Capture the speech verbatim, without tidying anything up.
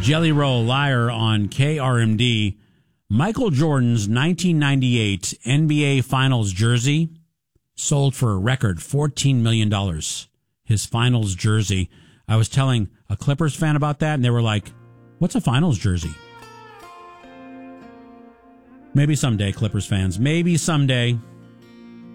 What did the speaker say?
Jelly Roll Liar on K R M D. Michael Jordan's nineteen ninety-eight N B A Finals jersey sold for a record fourteen million dollars. His Finals jersey. I was telling a Clippers fan about that, and they were like, what's a Finals jersey? Maybe someday, Clippers fans. Maybe someday.